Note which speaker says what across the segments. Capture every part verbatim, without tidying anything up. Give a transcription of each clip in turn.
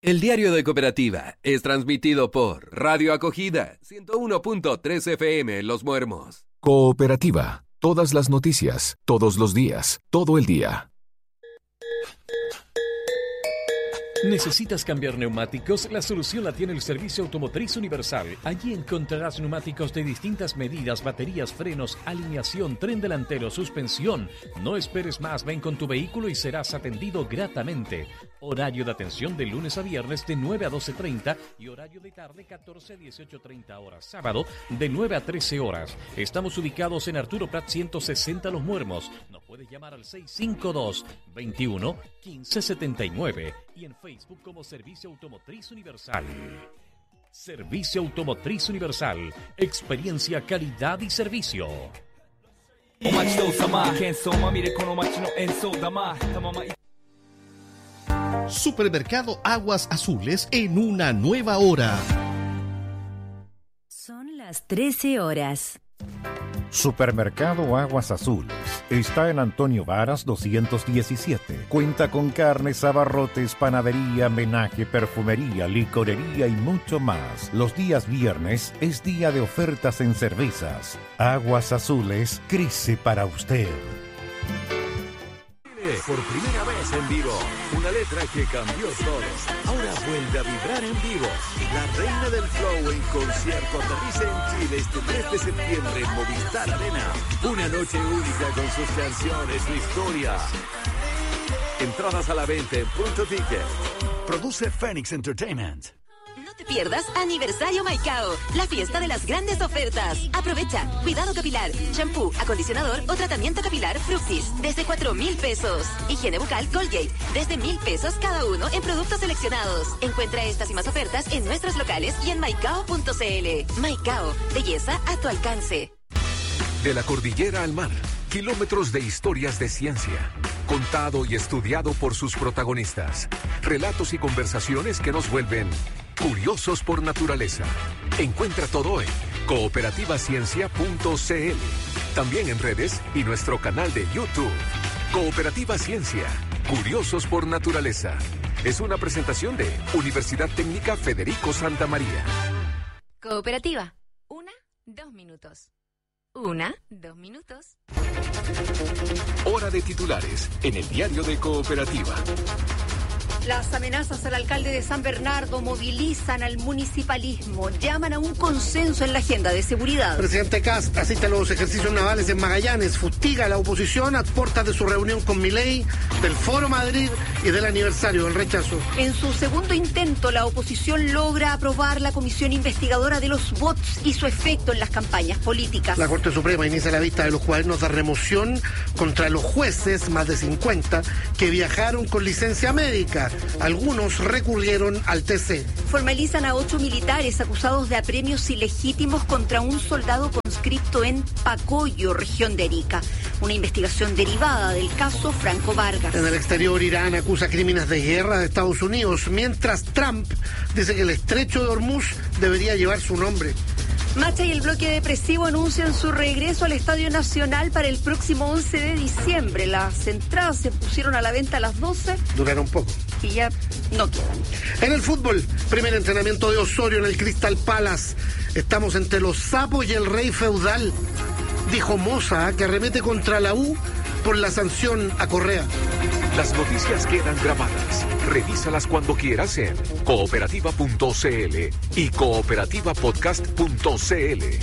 Speaker 1: El Diario de Cooperativa es transmitido por Radio Acogida, ciento uno punto tres F M en Los Muermos.
Speaker 2: Cooperativa. Todas las noticias, todos los días, todo el día.
Speaker 3: ¿Necesitas cambiar neumáticos? La solución la tiene el Servicio Automotriz Universal. Allí encontrarás neumáticos de distintas medidas, baterías, frenos, alineación, tren delantero, suspensión. No esperes más, ven con tu vehículo y serás atendido gratamente. Horario de atención de lunes a viernes de nueve a doce treinta y horario de tarde catorce a dieciocho treinta horas. Sábado de nueve a trece horas. Estamos ubicados en Arturo Prat ciento sesenta Los Muermos. Nos puedes llamar al seis cinco dos, veintiuno, quince setenta y nueve y en Facebook como Servicio Automotriz Universal. Servicio Automotriz Universal. Experiencia, calidad y servicio.
Speaker 4: Supermercado Aguas Azules en una nueva hora.
Speaker 5: Son las trece horas.
Speaker 6: Supermercado Aguas Azules está en Antonio Varas doscientos diecisiete. Cuenta con carnes, abarrotes, panadería, menaje, perfumería, licorería y mucho más. Los días viernes es día de ofertas en cervezas. Aguas Azules crece para usted.
Speaker 7: Por primera vez en vivo, una letra que cambió todo. Ahora vuelve a vibrar en vivo. La reina del flow en concierto aterriza en Chile este tres de septiembre en Movistar Arena. Una noche única con sus canciones, su historia. Entradas a la venta en Punto Ticket. Produce Phoenix Entertainment.
Speaker 8: No te pierdas Aniversario Maicao, la fiesta de las grandes ofertas. Aprovecha cuidado capilar, shampoo, acondicionador o tratamiento capilar Fructis desde cuatro mil pesos. Higiene bucal Colgate desde mil pesos cada uno en productos seleccionados. Encuentra estas y más ofertas en nuestros locales y en maicao punto c l. Maicao, belleza a tu alcance.
Speaker 9: De la cordillera al mar, kilómetros de historias de ciencia, contado y estudiado por sus protagonistas. Relatos y conversaciones que nos vuelven curiosos por naturaleza. Encuentra todo en cooperativa ciencia punto c l. También en redes y nuestro canal de YouTube. Cooperativa Ciencia, curiosos por naturaleza. Es una presentación de Universidad Técnica Federico Santa María.
Speaker 8: Cooperativa. Una, dos minutos. Una, dos minutos.
Speaker 9: Hora de titulares en el Diario de Cooperativa.
Speaker 10: Las amenazas al alcalde de San Bernardo movilizan al municipalismo, llaman a un consenso en la agenda de seguridad.
Speaker 11: Presidente Kast asiste a los ejercicios navales en Magallanes, fustiga a la oposición a puertas de su reunión con Milei, del Foro Madrid y del aniversario del rechazo.
Speaker 10: En su segundo intento, la oposición logra aprobar la comisión investigadora de los bots y su efecto en las campañas políticas.
Speaker 11: La Corte Suprema inicia la vista de los cuadernos de remoción contra los jueces, más de cincuenta, que viajaron con licencia médica. Algunos recurrieron al T C.
Speaker 10: Formalizan a ocho militares acusados de apremios ilegítimos contra un soldado conscripto en Pacoyo, región de Arica. Una investigación derivada del caso Franco Vargas.
Speaker 11: En el exterior, Irán acusa crímenes de guerra de Estados Unidos, mientras Trump dice que el estrecho de Hormuz debería llevar su nombre.
Speaker 10: Macha y el bloque depresivo anuncian su regreso al Estadio Nacional para el próximo once de diciembre. Las entradas se pusieron a la venta a las doce.
Speaker 11: Duraron poco.
Speaker 10: Y ya no quedan.
Speaker 11: En el fútbol, primer entrenamiento de Osorio en el Crystal Palace. Estamos entre los sapos y el rey feudal. Dijo Moza, que arremete contra la U por la sanción a Correa.
Speaker 9: Las noticias quedan grabadas. Revísalas cuando quieras en cooperativa punto c l y cooperativa podcast punto c l.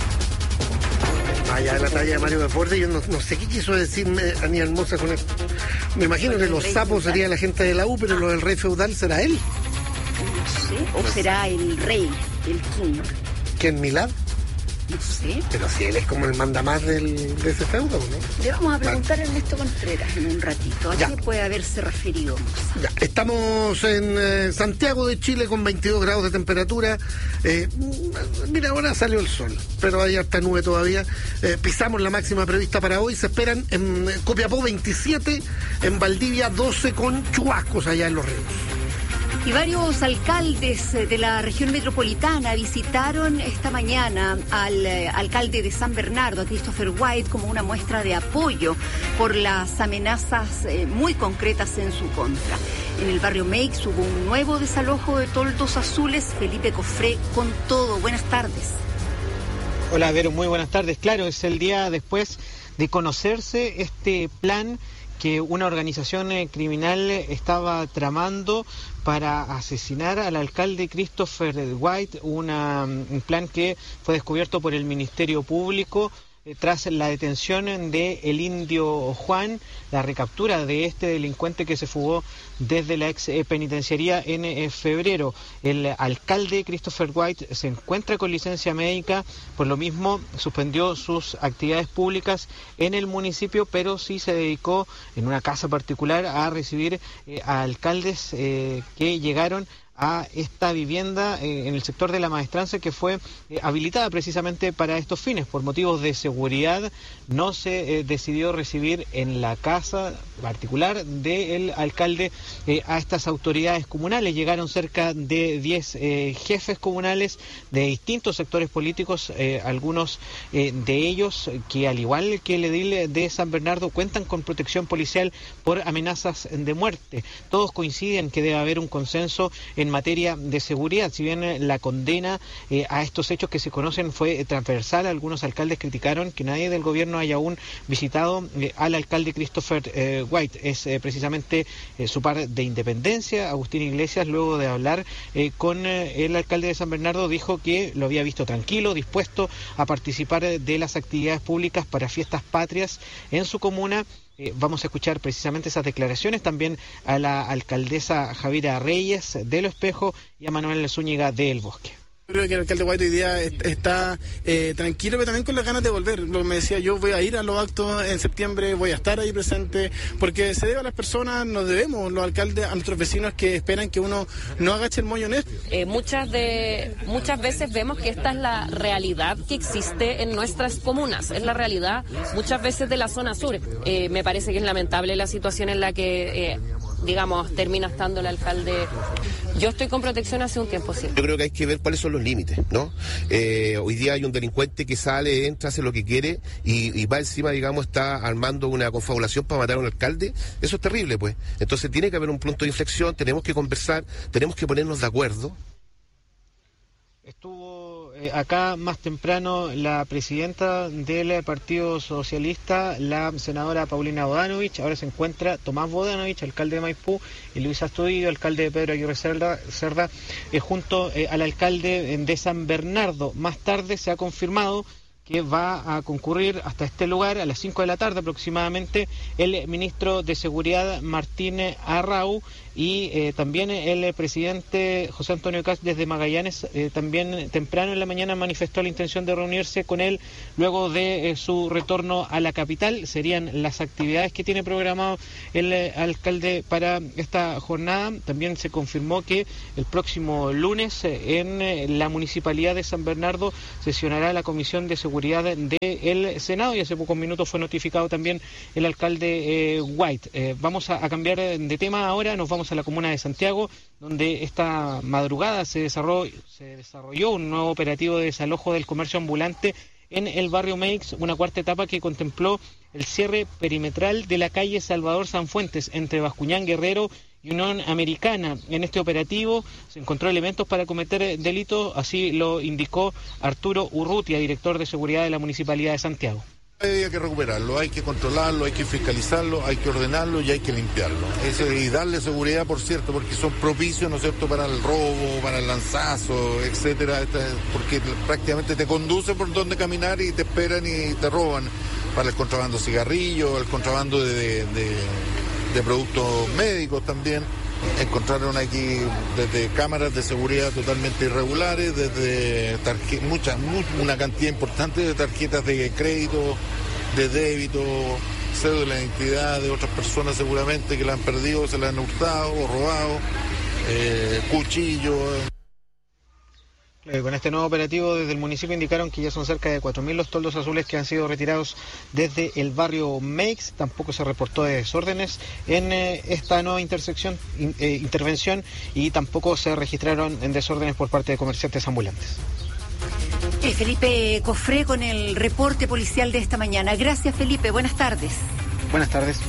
Speaker 11: Vaya, la talla de Mario Deporte, yo no, no sé qué quiso decirme Aníbal Moza con esto. Me imagino que los sapos sería la gente de la U, pero lo del rey feudal será él.
Speaker 10: No sé, o será el rey, el king.
Speaker 11: ¿Quién, Milad?
Speaker 10: No sé.
Speaker 11: Pero si él es como el mandamás del, de ese feudo, ¿no?
Speaker 10: Le vamos a preguntar a Ernesto Contreras en un ratito. ¿A
Speaker 11: Ya.
Speaker 10: qué puede haberse referido?
Speaker 11: Ya, estamos en eh, Santiago de Chile con veintidós grados de temperatura. Eh, mira, ahora salió el sol, pero hay harta nube todavía. Eh, pisamos la máxima prevista para hoy. Se esperan en Copiapó veintisiete, en Valdivia doce con chubascos allá en los ríos.
Speaker 10: Y varios alcaldes de la región metropolitana visitaron esta mañana al eh, alcalde de San Bernardo, a Christopher White, como una muestra de apoyo por las amenazas eh, muy concretas en su contra. En el barrio Meix hubo un nuevo desalojo de toldos azules. Felipe Cofré con todo. Buenas tardes.
Speaker 12: Hola, Vero, muy buenas tardes. Claro, es el día después de conocerse este plan que una organización eh, criminal estaba tramando para asesinar al alcalde Christopher White, una, un plan que fue descubierto por el Ministerio Público eh, tras la detención de el indio Juan, la recaptura de este delincuente que se fugó desde la ex penitenciaría en eh, febrero. El alcalde Christopher White se encuentra con licencia médica, por lo mismo suspendió sus actividades públicas en el municipio, pero sí se dedicó en una casa particular a recibir eh, a alcaldes eh, que llegaron a esta vivienda eh, en el sector de la Maestranza, que fue eh, habilitada precisamente para estos fines. Por motivos de seguridad no se eh, decidió recibir en la casa particular del alcalde eh, a estas autoridades comunales. Llegaron cerca de diez eh, jefes comunales de distintos sectores políticos, eh, algunos eh, de ellos que, al igual que el edil de San Bernardo, cuentan con protección policial por amenazas de muerte. Todos coinciden que debe haber un consenso en materia de seguridad. Si bien la condena eh, a estos hechos que se conocen fue transversal, algunos alcaldes criticaron que nadie del gobierno haya aún visitado eh, al alcalde Christopher eh, White. Es eh, precisamente eh, su par de Independencia, Agustín Iglesias, luego de hablar eh, con eh, el alcalde de San Bernardo, dijo que lo había visto tranquilo, dispuesto a participar de las actividades públicas para fiestas patrias en su comuna. Eh, vamos a escuchar precisamente esas declaraciones también a la alcaldesa Javiera Reyes de Lo Espejo y a Manuel Zúñiga de El Bosque.
Speaker 13: Creo que el alcalde White hoy día está eh, tranquilo, pero también con las ganas de volver. Lo que me decía, yo voy a ir a los actos en septiembre, voy a estar ahí presente, porque se debe a las personas, nos debemos, los alcaldes, a nuestros vecinos que esperan que uno no agache el moño en esto.
Speaker 14: Eh, muchas, de, muchas veces vemos que esta es la realidad que existe en nuestras comunas, es la realidad muchas veces de la zona sur. Eh, me parece que es lamentable la situación en la que... Eh, digamos, termina estando el alcalde. Yo estoy con protección hace un tiempo, sí.
Speaker 15: Yo creo que hay que ver cuáles son los límites, ¿no? Eh, hoy día hay un delincuente que sale, entra, hace lo que quiere y, y va encima, digamos, está armando una confabulación para matar a un alcalde. Eso es terrible, pues. Entonces tiene que haber un punto de inflexión, tenemos que conversar, tenemos que ponernos de acuerdo.
Speaker 12: Estuvo eh, acá más temprano la presidenta del Partido Socialista, la senadora Paulina Bodanovich. Ahora se encuentra Tomás Bodanovich, alcalde de Maipú, y Luis Astudillo, alcalde de Pedro Aguirre Cerda, Cerda eh, junto eh, al alcalde de San Bernardo. Más tarde se ha confirmado que va a concurrir hasta este lugar a las cinco de la tarde aproximadamente el ministro de Seguridad Martín Arrau y eh, también el presidente José Antonio Kast desde Magallanes. Eh, también temprano en la mañana manifestó la intención de reunirse con él luego de eh, su retorno a la capital. Serían las actividades que tiene programado el eh, alcalde para esta jornada. También se confirmó que el próximo lunes eh, en eh, la municipalidad de San Bernardo sesionará la Comisión de Seguridad del Senado, y hace pocos minutos fue notificado también el alcalde eh, White. Eh, vamos a, a cambiar de tema ahora, nos vamos a la comuna de Santiago, donde esta madrugada se desarrolló, se desarrolló un nuevo operativo de desalojo del comercio ambulante en el barrio Meix, una cuarta etapa que contempló el cierre perimetral de la calle Salvador Sanfuentes entre Bascuñán Guerrero y Unión Americana. En este operativo se encontró elementos para cometer delitos, así lo indicó Arturo Urrutia, director de seguridad de la Municipalidad de Santiago.
Speaker 16: Hay que recuperarlo, hay que controlarlo, hay que fiscalizarlo, hay que ordenarlo y hay que limpiarlo. Eso, y darle seguridad, por cierto, porque son propicios, ¿no es cierto?, para el robo, para el lanzazo, etcétera, porque prácticamente te conducen por donde caminar y te esperan y te roban. Para el contrabando de cigarrillos, el contrabando de, de, de, de productos médicos también. Encontraron aquí desde cámaras de seguridad totalmente irregulares, desde tarje- muchas, mu- una cantidad importante de tarjetas de crédito, de débito, cédula de identidad de otras personas seguramente que la han perdido, se la han hurtado o robado, eh, cuchillos.
Speaker 12: Eh, con este nuevo operativo desde el municipio indicaron que ya son cerca de cuatro mil los toldos azules que han sido retirados desde el barrio Meix. Tampoco se reportó de desórdenes en eh, esta nueva intersección, in, eh, intervención y tampoco se registraron en desórdenes por parte de comerciantes ambulantes.
Speaker 10: Eh, Felipe Cofré con el reporte policial de esta mañana. Gracias, Felipe. Buenas tardes.
Speaker 12: Buenas tardes.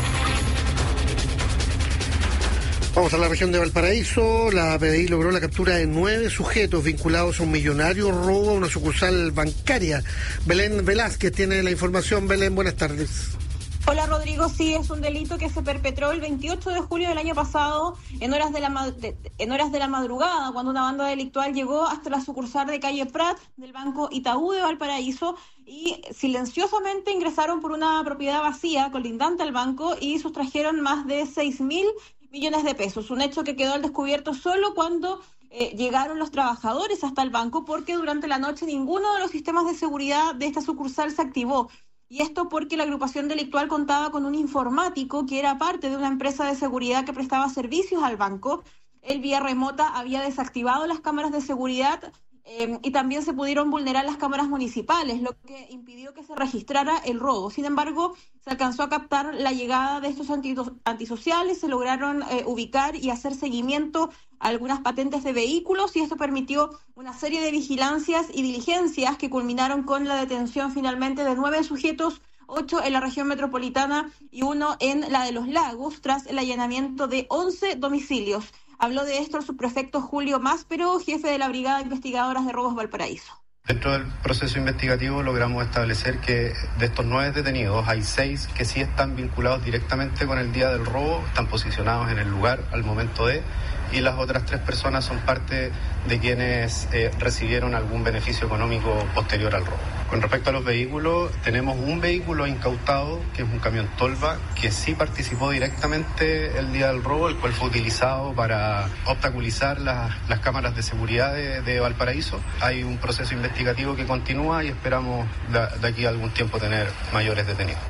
Speaker 11: Vamos a la región de Valparaíso. La P D I logró la captura de nueve sujetos vinculados a un millonario robo a una sucursal bancaria. Belén Velázquez tiene la información. Belén, buenas tardes.
Speaker 17: Hola Rodrigo, sí, es un delito que se perpetró el veintiocho de julio del año pasado en horas de la, de, en horas de la madrugada, cuando una banda delictual llegó hasta la sucursal de calle Prat del Banco Itaú de Valparaíso y silenciosamente ingresaron por una propiedad vacía colindante al banco y sustrajeron más de seis mil millones de pesos. Un hecho que quedó al descubierto solo cuando eh, llegaron los trabajadores hasta el banco, porque durante la noche ninguno de los sistemas de seguridad de esta sucursal se activó. Y esto porque la agrupación delictual contaba con un informático que era parte de una empresa de seguridad que prestaba servicios al banco. Él vía remota había desactivado las cámaras de seguridad eh, y también se pudieron vulnerar las cámaras municipales, lo que impidió que se registrara el robo. Sin embargo, se alcanzó a captar la llegada de estos antisociales, se lograron eh, ubicar y hacer seguimiento a algunas patentes de vehículos y esto permitió una serie de vigilancias y diligencias que culminaron con la detención finalmente de nueve sujetos, ocho en la región metropolitana y uno en la de Los Lagos, tras el allanamiento de once domicilios. Habló de esto el subprefecto Julio Máspero, jefe de la Brigada de Investigadoras de Robos Valparaíso.
Speaker 18: Dentro del proceso investigativo logramos establecer que de estos nueve detenidos hay seis que sí están vinculados directamente con el día del robo, están posicionados en el lugar al momento de, y las otras tres personas son parte de quienes eh, recibieron algún beneficio económico posterior al robo. Con respecto a los vehículos, tenemos un vehículo incautado, que es un camión Tolva, que sí participó directamente el día del robo, el cual fue utilizado para obstaculizar las, las cámaras de seguridad de, de Valparaíso. Hay un proceso investigativo que continúa y esperamos de, de aquí a algún tiempo tener mayores detenidos.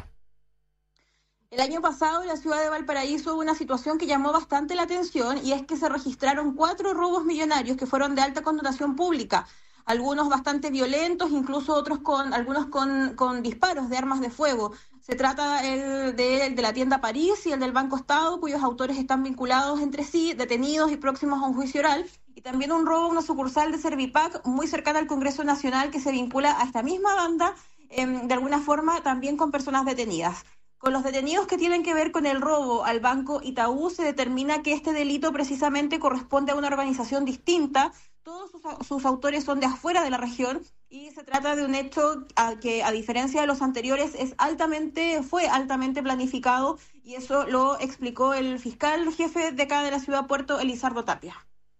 Speaker 17: El año pasado en la ciudad de Valparaíso hubo una situación que llamó bastante la atención y es que se registraron cuatro robos millonarios que fueron de alta connotación pública. Algunos bastante violentos, incluso otros con algunos con, con disparos de armas de fuego. Se trata el de, el de la tienda París y el del Banco Estado, cuyos autores están vinculados entre sí, detenidos y próximos a un juicio oral. Y también un robo a una sucursal de Servipac muy cercana al Congreso Nacional que se vincula a esta misma banda, eh, de alguna forma también con personas detenidas. Con los detenidos que tienen que ver con el robo al Banco Itaú, se determina que este delito precisamente corresponde a una organización distinta. Todos sus, sus autores son de afuera de la región y se trata de un hecho a, que, a diferencia de los anteriores, es altamente, fue altamente planificado y eso lo explicó el fiscal jefe de acá de la ciudad Puerto, Elizardo Tapia.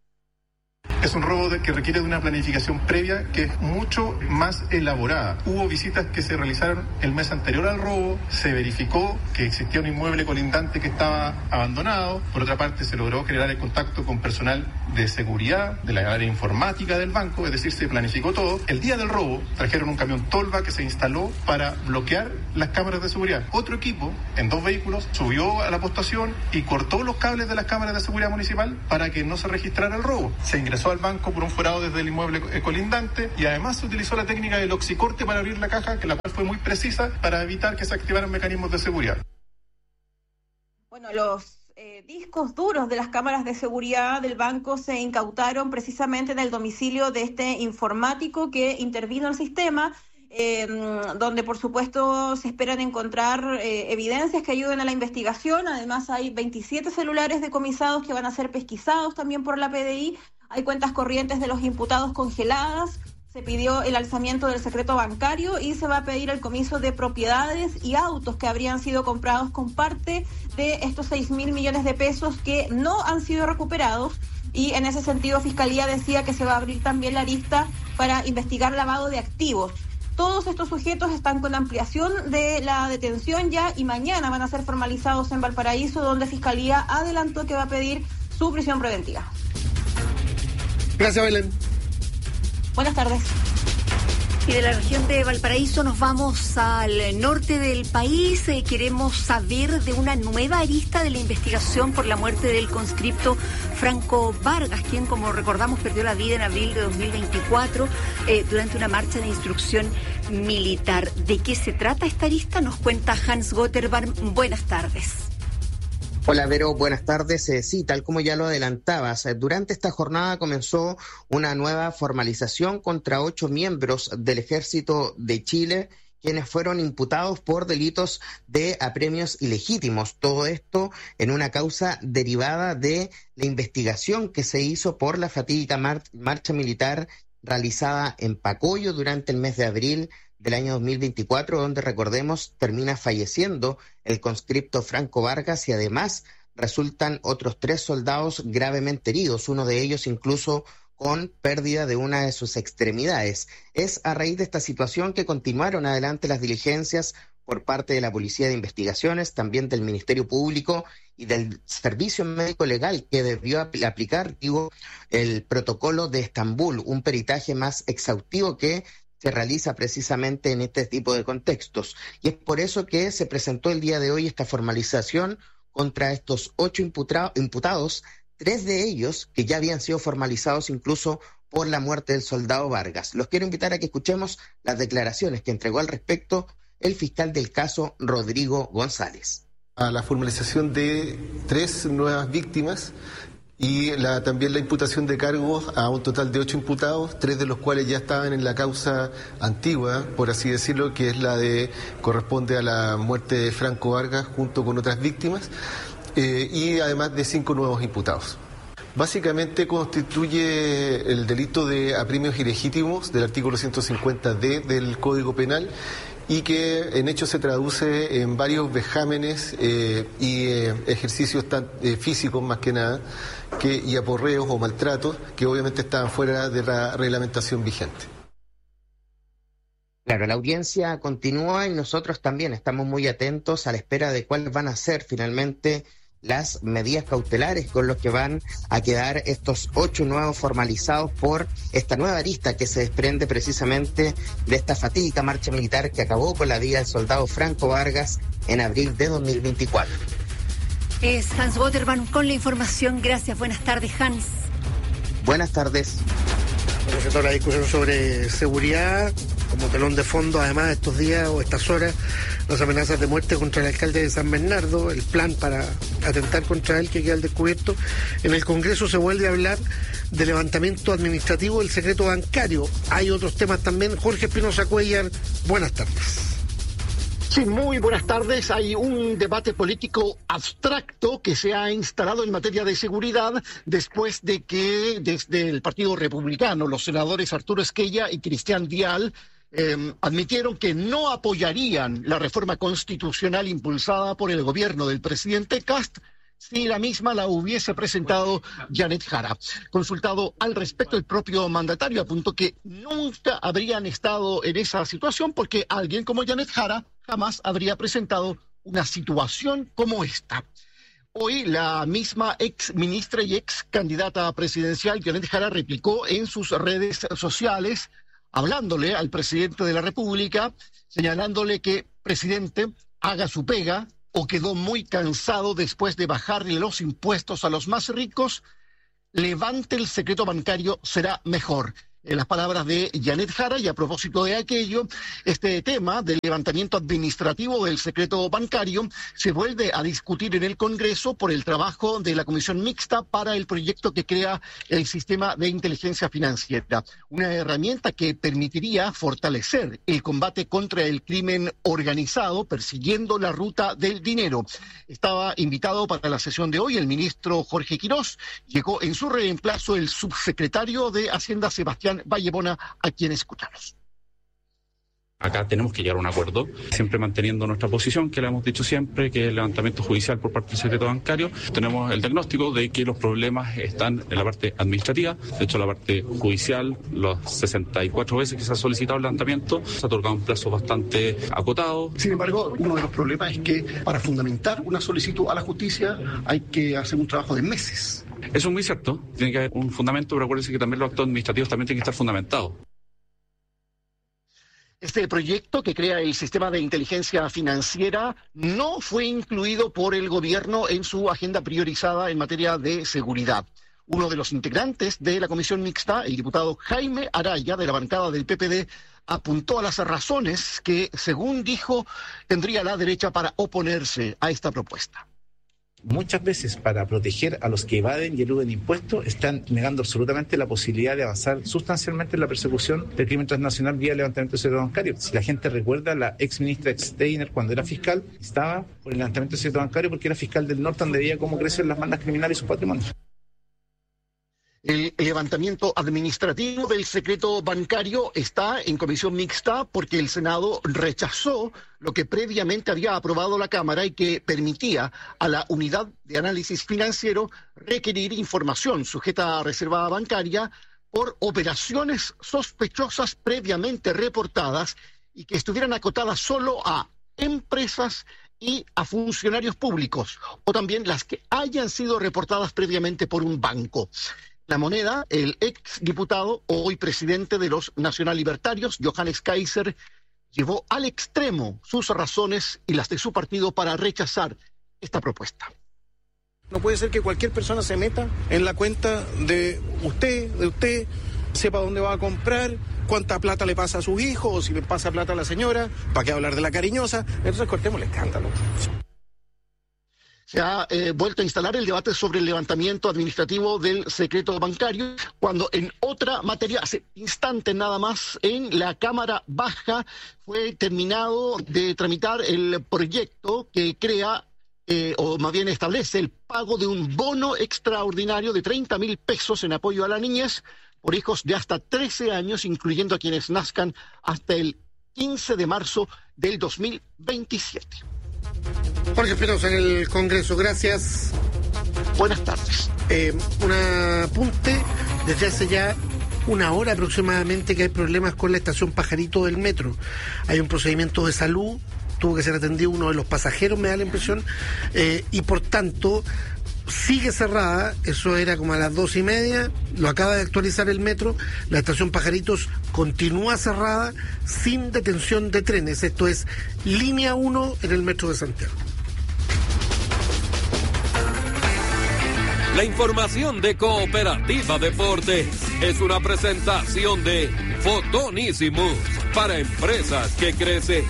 Speaker 19: Es un robo de, que requiere de una planificación previa que es mucho más elaborada. Hubo visitas que se realizaron el mes anterior al robo, se verificó que existía un inmueble colindante que estaba abandonado. Por otra parte, se logró generar el contacto con personal de seguridad, de la área informática del banco, es decir, se planificó todo. El día del robo trajeron un camión Tolva que se instaló para bloquear las cámaras de seguridad. Otro equipo, en dos vehículos, subió a la postación y cortó los cables de las cámaras de seguridad municipal para que no se registrara el robo. Se ingresó al banco por un forado desde el inmueble colindante y además se utilizó la técnica del oxicorte para abrir la caja, que la cual fue muy precisa para evitar que se activaran mecanismos de seguridad.
Speaker 17: Bueno, los eh, discos duros de las cámaras de seguridad del banco se incautaron precisamente en el domicilio de este informático que intervino el sistema, eh, donde por supuesto se esperan encontrar eh, evidencias que ayuden a la investigación. Además hay veintisiete celulares decomisados que van a ser pesquisados también por la P D I. Hay cuentas corrientes de los imputados congeladas, se pidió el alzamiento del secreto bancario y se va a pedir el comiso de propiedades y autos que habrían sido comprados con parte de estos seis mil millones de pesos que no han sido recuperados. Y en ese sentido, Fiscalía decía que se va a abrir también la lista para investigar lavado de activos. Todos estos sujetos están con ampliación de la detención ya y mañana van a ser formalizados en Valparaíso, donde Fiscalía adelantó que va a pedir su prisión preventiva.
Speaker 11: Gracias, Belén.
Speaker 17: Buenas tardes.
Speaker 10: Y de la región de Valparaíso nos vamos al norte del país. Eh, queremos saber de una nueva arista de la investigación por la muerte del conscripto Franco Vargas, quien, como recordamos, perdió la vida en abril de dos mil veinticuatro eh, durante una marcha de instrucción militar. ¿De qué se trata esta arista? Nos cuenta Hans Gotterbarm. Buenas tardes.
Speaker 20: Hola Vero, buenas tardes. Eh, sí, tal como ya lo adelantabas, eh, durante esta jornada comenzó una nueva formalización contra ocho miembros del Ejército de Chile, quienes fueron imputados por delitos de apremios ilegítimos. Todo esto en una causa derivada de la investigación que se hizo por la fatídica mar- marcha militar realizada en Pacoyo durante el mes de abril del año dos mil veinticuatro, donde, recordemos, termina falleciendo el conscripto Franco Vargas y además resultan otros tres soldados gravemente heridos, uno de ellos incluso con pérdida de una de sus extremidades. Es a raíz de esta situación que continuaron adelante las diligencias por parte de la Policía de Investigaciones, también del Ministerio Público y del Servicio Médico Legal, que debió apl- aplicar, digo, el protocolo de Estambul, un peritaje más exhaustivo que se realiza precisamente en este tipo de contextos. Y es por eso que se presentó el día de hoy esta formalización contra estos ocho imputra- imputados, tres de ellos que ya habían sido formalizados incluso por la muerte del soldado Vargas. Los quiero invitar a que escuchemos las declaraciones que entregó al respecto el fiscal del caso, Rodrigo González.
Speaker 21: A la formalización de tres nuevas víctimas y la, también la imputación de cargos a un total de ocho imputados, tres de los cuales ya estaban en la causa antigua, por así decirlo, que es la de corresponde a la muerte de Franco Vargas junto con otras víctimas, eh, y además de cinco nuevos imputados. Básicamente constituye el delito de apremios ilegítimos del artículo ciento cincuenta D del Código Penal, y que en hecho se traduce en varios vejámenes eh, y eh, ejercicios tan, eh, físicos más que nada, que, y aporreos o maltratos que obviamente estaban fuera de la reglamentación vigente.
Speaker 20: Claro, la audiencia continúa y nosotros también estamos muy atentos a la espera de cuáles van a ser finalmente las medidas cautelares con los que van a quedar estos ocho nuevos formalizados por esta nueva arista que se desprende precisamente de esta fatídica marcha militar que acabó con la vida del soldado Franco Vargas en abril de dos mil veinticuatro.
Speaker 10: Es Hans Gotterbarm con la información. Gracias. Buenas tardes, Hans.
Speaker 20: Buenas tardes.
Speaker 11: Bueno, toda la discusión sobre seguridad, como telón de fondo, además, estos días o estas horas, las amenazas de muerte contra el alcalde de San Bernardo, el plan para atentar contra él que queda al descubierto. En el Congreso se vuelve a hablar de levantamiento administrativo del secreto bancario. Hay otros temas también. Jorge Espinosa Cuellar, buenas tardes.
Speaker 22: Sí, muy buenas tardes. Hay un debate político abstracto que se ha instalado en materia de seguridad después de que desde el Partido Republicano los senadores Arturo Esquella y Cristian Dial eh, admitieron que no apoyarían la reforma constitucional impulsada por el gobierno del presidente Kast si la misma la hubiese presentado Janet Jara. Consultado al respecto, el propio mandatario apuntó que nunca habrían estado en esa situación porque alguien como Janet Jara jamás habría presentado una situación como esta. Hoy la misma ex ministra y ex candidata presidencial Janet Jara replicó en sus redes sociales, hablándole al presidente de la República, señalándole que, presidente, haga su pega, o quedó muy cansado después de bajarle los impuestos a los más ricos, levante el secreto bancario, será mejor. En las palabras de Janet Jara, y a propósito de aquello, este tema del levantamiento administrativo del secreto bancario se vuelve a discutir en el Congreso por el trabajo de la Comisión Mixta para el proyecto que crea el sistema de inteligencia financiera, una herramienta que permitiría fortalecer el combate contra el crimen organizado, persiguiendo la ruta del dinero. Estaba invitado para la sesión de hoy el ministro Jorge Quirós, llegó en su reemplazo el subsecretario de Hacienda Sebastián Vallebona, a quien escuchamos.
Speaker 23: Acá tenemos que llegar a un acuerdo, siempre manteniendo nuestra posición, que le hemos dicho siempre, que el levantamiento judicial por parte del secreto bancario. Tenemos el diagnóstico de que los problemas están en la parte administrativa. De hecho, la parte judicial, las sesenta y cuatro veces que se ha solicitado el levantamiento, se ha otorgado un plazo bastante acotado.
Speaker 22: Sin embargo, uno de los problemas es que para fundamentar una solicitud a la justicia hay que hacer un trabajo de meses.
Speaker 23: Eso es muy cierto, tiene que haber un fundamento, pero acuérdense que también los actos administrativos también tienen que estar fundamentados.
Speaker 22: Este proyecto que crea el sistema de inteligencia financiera no fue incluido por el gobierno en su agenda priorizada en materia de seguridad. Uno de los integrantes de la comisión mixta, el diputado Jaime Araya, de la bancada del P P D, apuntó a las razones que, según dijo, tendría la derecha para oponerse a esta propuesta.
Speaker 1: Muchas veces, para proteger a los que evaden y eluden impuestos, están negando absolutamente la posibilidad de avanzar sustancialmente en la persecución del crimen transnacional vía levantamiento de secreto bancario. Si la gente recuerda, la ex ministra Steiner, cuando era fiscal, estaba por el levantamiento de secreto bancario porque era fiscal del norte, donde veía cómo crecen las bandas criminales y sus patrimonios.
Speaker 22: El levantamiento administrativo del secreto bancario está en comisión mixta porque el Senado rechazó lo que previamente había aprobado la Cámara y que permitía a la Unidad de Análisis Financiero requerir información sujeta a reserva bancaria por operaciones sospechosas previamente reportadas y que estuvieran acotadas solo a empresas y a funcionarios públicos, o también las que hayan sido reportadas previamente por un banco. La Moneda, el ex diputado, hoy presidente de los Nacional Libertarios, Johannes Kaiser, llevó al extremo sus razones y las de su partido para rechazar esta propuesta.
Speaker 13: No puede ser que cualquier persona se meta en la cuenta de usted, de usted, sepa dónde va a comprar, cuánta plata le pasa a sus hijos, o si le pasa plata a la señora, ¿para qué hablar de la cariñosa? Entonces cortemos el escándalo.
Speaker 22: Se ha eh, vuelto a instalar el debate sobre el levantamiento administrativo del secreto bancario, cuando en otra materia, hace instantes nada más, en la Cámara Baja fue terminado de tramitar el proyecto que crea, eh, o más bien establece, el pago de un bono extraordinario de treinta mil pesos en apoyo a la niñez por hijos de hasta trece años, incluyendo a quienes nazcan hasta el quince de marzo del dos mil veintisiete.
Speaker 11: Jorge Espinosa en el Congreso, gracias.
Speaker 22: Buenas tardes.
Speaker 11: Eh, un apunte, desde hace ya una hora aproximadamente que hay problemas con la estación Pajarito del metro. Hay un procedimiento de salud, tuvo que ser atendido uno de los pasajeros, me da la impresión, eh, y por tanto sigue cerrada. Eso era como a las dos y media, lo acaba de actualizar el metro. La estación Pajaritos continúa cerrada sin detención de trenes. Esto es línea uno en el metro de Santiago.
Speaker 2: La información de Cooperativa Deportes es una presentación de Fotonísimos para empresas que crecen.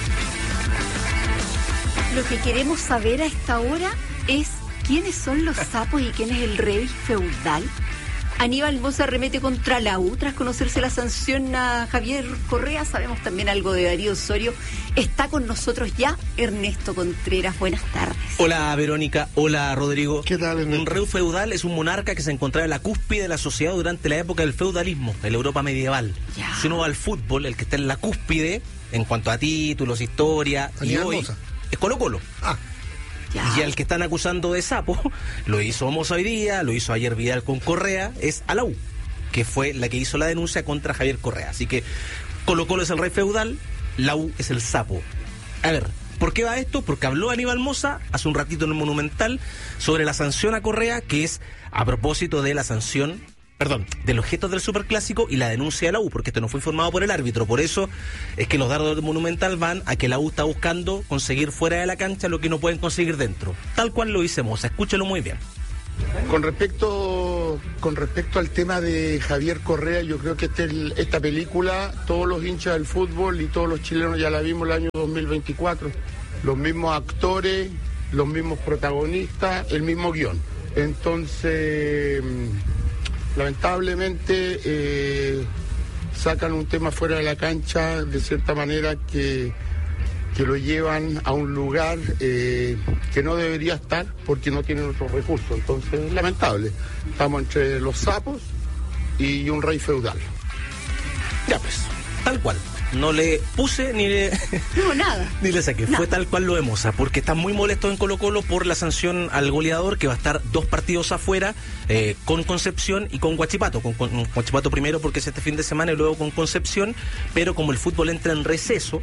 Speaker 10: Lo que queremos saber a esta hora es quiénes son los sapos y quién es el rey feudal. Aníbal Mosa arremete contra la U tras conocerse la sanción a Javier Correa. Sabemos también algo de Darío Osorio. Está con nosotros ya Ernesto Contreras. Buenas tardes.
Speaker 3: Hola Verónica, hola Rodrigo.
Speaker 11: ¿Qué tal, Ernesto?
Speaker 3: Un rey feudal es un monarca que se encontraba en la cúspide de la sociedad durante la época del feudalismo, en la Europa medieval. Ya. Si uno va al fútbol, el que está en la cúspide, en cuanto a títulos, historia, Aníbal y hoy, Mosa. Es Colo Colo. Ah. Ya. Y al que están acusando de sapo, lo hizo Mosa hoy día, lo hizo ayer Vidal con Correa, es a la U, que fue la que hizo la denuncia contra Javier Correa. Así que Colo Colo es el rey feudal, la U es el sapo. A ver, ¿por qué va esto? Porque habló Aníbal Mosa hace un ratito en el Monumental sobre la sanción a Correa, que es a propósito de la sanción, perdón, del objeto del Superclásico y la denuncia de la U, porque esto no fue informado por el árbitro. Por eso es que los dardos del Monumental van a que la U está buscando conseguir fuera de la cancha lo que no pueden conseguir dentro. Tal cual lo dice Mosa, escúchelo muy bien.
Speaker 24: Con respecto, con respecto al tema de Javier Correa, yo creo que este, esta película, todos los hinchas del fútbol y todos los chilenos ya la vimos el año dos mil veinticuatro. Los mismos actores, los mismos protagonistas, el mismo guión. Entonces, lamentablemente eh, sacan un tema fuera de la cancha de cierta manera que, que lo llevan a un lugar eh, que no debería estar porque no tienen otros recursos. Entonces, lamentable. Estamos entre los sapos y un rey feudal.
Speaker 3: Ya pues, tal cual. No le puse ni le...
Speaker 10: No, nada.
Speaker 3: Ni le saqué. Nada. Fue tal cual lo de Mosa, porque están muy molestos en Colo Colo por la sanción al goleador, que va a estar dos partidos afuera, eh, con Concepción y con Huachipato. Con, con Huachipato primero porque es este fin de semana y luego con Concepción, pero como el fútbol entra en receso,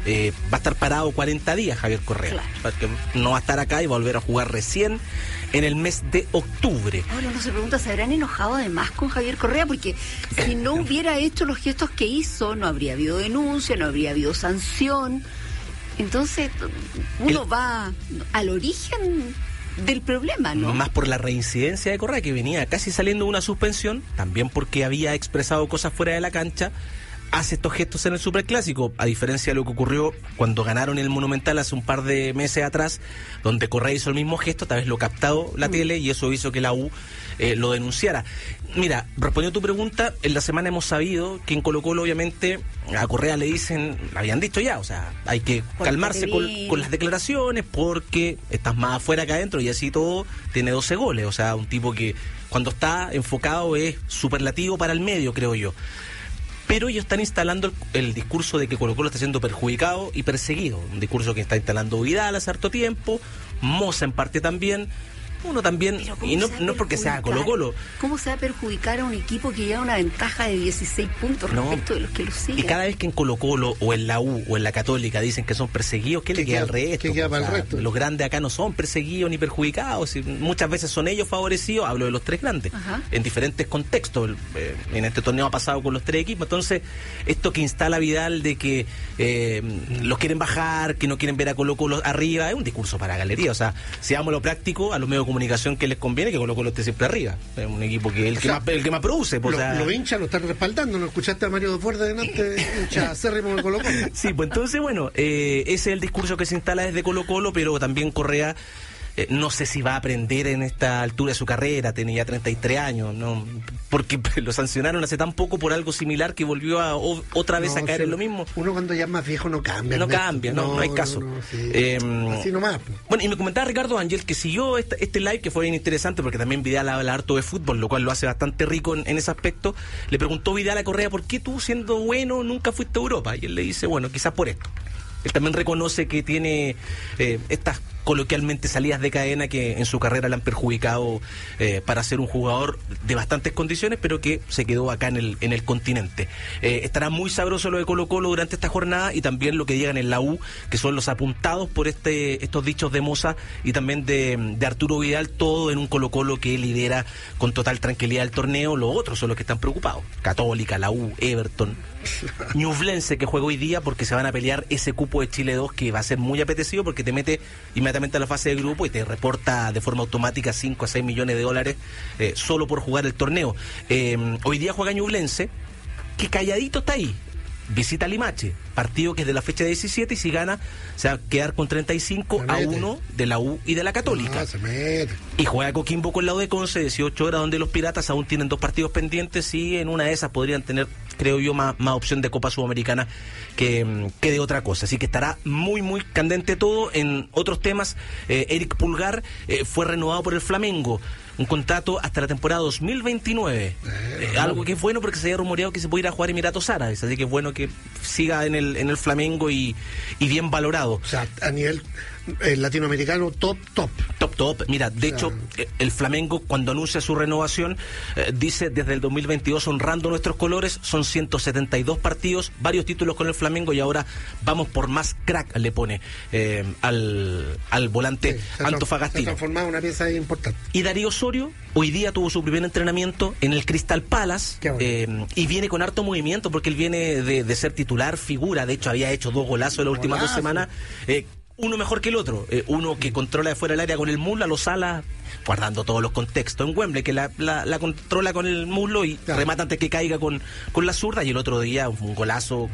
Speaker 3: eh, va a estar parado cuarenta días Javier Correa. Claro. Porque no va a estar acá y va a volver a jugar recién en el mes de octubre.
Speaker 10: Ahora uno se pregunta, ¿se habrán enojado además con Javier Correa? Porque si no hubiera hecho los gestos que hizo, no habría habido denuncia, no habría habido sanción. Entonces, uno el... va al origen del problema, ¿no?
Speaker 3: Más por la reincidencia de Correa, que venía casi saliendo de una suspensión, también porque había expresado cosas fuera de la cancha, hace estos gestos en el Superclásico, a diferencia de lo que ocurrió cuando ganaron el Monumental hace un par de meses atrás, donde Correa hizo el mismo gesto, tal vez lo captado la mm. tele, y eso hizo que la U eh, lo denunciara. Mira, respondiendo a tu pregunta, en la semana hemos sabido que en Colo-Colo, obviamente, a Correa le dicen, habían dicho ya, o sea, hay que calmarse con, con las declaraciones porque estás más afuera que adentro, y así todo tiene doce goles, o sea, un tipo que cuando está enfocado es superlativo para el medio, creo yo. Pero ellos están instalando el, el discurso de que Colo-Colo está siendo perjudicado y perseguido, un discurso que está instalando Vidal hace harto tiempo, Moza en parte también. Uno también, y no, no porque sea Colo-Colo.
Speaker 10: ¿Cómo se va a perjudicar a un equipo que lleva una ventaja de dieciséis puntos no. respecto de los que lo siguen?
Speaker 3: Y cada vez que en Colo-Colo o en la U o en la Católica dicen que son perseguidos, ¿qué, ¿Qué le queda al resto?
Speaker 11: ¿Qué queda para
Speaker 3: o sea,
Speaker 11: el resto?
Speaker 3: Los grandes acá no son perseguidos ni perjudicados, y muchas veces son ellos favorecidos, hablo de los tres grandes, Ajá. en diferentes contextos. Eh, en este torneo ha pasado con los tres equipos, entonces esto que instala Vidal de que eh, los quieren bajar, que no quieren ver a Colo-Colo arriba, es un discurso para galería. O sea, si vamos a lo práctico, a los medios de comunicación que les conviene que Colo-Colo esté siempre arriba. Es un equipo que el, que, sea, más, el que más produce. Pues,
Speaker 11: lo,
Speaker 3: o sea...
Speaker 11: Los hinchas lo están respaldando. ¿No escuchaste a Mario de Fuerte delante? Hincha acérrimo de Colo-Colo.
Speaker 3: Sí, pues entonces, bueno, eh, ese es el discurso que se instala desde Colo-Colo, pero también Correa, eh, no sé si va a aprender en esta altura de su carrera, tiene ya treinta y tres años, ¿no? Porque lo sancionaron hace tan poco por algo similar que volvió a o, otra vez no, a caer sí, en lo mismo.
Speaker 11: Uno cuando ya es más viejo no cambia.
Speaker 3: No cambia, no, no, no hay caso. No, no, sí. eh,
Speaker 11: Así nomás.
Speaker 3: Bueno, y me comentaba Ricardo Ángel que siguió este, este live, que fue bien interesante porque también Vidal habla harto de fútbol, lo cual lo hace bastante rico en, en ese aspecto. Le preguntó Vidal a Correa, ¿por qué tú, siendo bueno, nunca fuiste a Europa? Y él le dice, bueno, quizás por esto. Él también reconoce que tiene eh, estas coloquialmente salidas de cadena que en su carrera le han perjudicado eh, para ser un jugador de bastantes condiciones, pero que se quedó acá en el en el continente. Eh, estará muy sabroso lo de Colo-Colo durante esta jornada, y también lo que llegan en la U, que son los apuntados por este estos dichos de Moza y también de, de Arturo Vidal, todo en un Colo-Colo que lidera con total tranquilidad el torneo. Los otros son los que están preocupados: Católica, la U, Everton, Ñublense, que juega hoy día, porque se van a pelear ese cupo de Chile dos, que va a ser muy apetecido porque te mete inmediatamente a la fase de grupo y te reporta de forma automática cinco a seis millones de dólares eh, solo por jugar el torneo. Eh, hoy día juega Ñublense, que calladito está ahí. Visita Limache, partido que es de la fecha diecisiete, y si gana se va a quedar con treinta y cinco a uno de la U y de la Católica.
Speaker 11: No, se mete.
Speaker 3: Y juega Coquimbo con la U de Conce, dieciocho horas, donde los Piratas aún tienen dos partidos pendientes, y en una de esas podrían tener, creo yo, más, más opción de Copa Sudamericana que, que de otra cosa. Así que estará muy, muy candente todo. En otros temas, eh, Eric Pulgar eh, fue renovado por el Flamengo, un contrato hasta la temporada dos mil veintinueve. Eh, eh, algo que es bueno porque se había rumoreado que se puede ir a jugar Emiratos Árabes, así que es bueno que siga en el en el Flamengo y, y bien valorado.
Speaker 11: O sea, a nivel eh, latinoamericano, top, top.
Speaker 3: Top, top. Mira, de o sea, hecho, eh, el Flamengo, cuando anuncia su renovación, eh, dice desde el dos mil veintidós, honrando nuestros colores, son ciento setenta y dos partidos, varios títulos con el Flamengo, y ahora vamos por más crack, le pone eh, al, al volante sí, antofagastino. Se ha
Speaker 11: transformado en una pieza importante.
Speaker 3: Y Darío Osorio hoy día tuvo su primer entrenamiento en el Crystal Palace, eh, y viene con harto movimiento porque él viene de, de ser titular, figura. De hecho, había hecho dos golazos en las últimas dos semanas, eh, uno mejor que el otro, eh, uno que controla de fuera del área con el muslo, a los alas, guardando todos los contextos, en Wembley, que la, la, la controla con el muslo y claro, remata antes que caiga con, con la zurda, y el otro día un golazo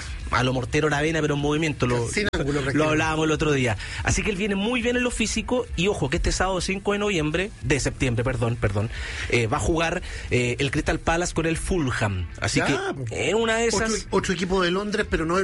Speaker 3: a lo Mortero Aravena, pero en movimiento, lo, lo hablábamos el otro día. Así que él viene muy bien en lo físico, y ojo que este sábado cinco de noviembre, de septiembre, perdón, perdón, eh, va a jugar eh, el Crystal Palace con el Fulham. Así ya, que en una de esas...
Speaker 11: Otro, otro equipo de Londres, pero no el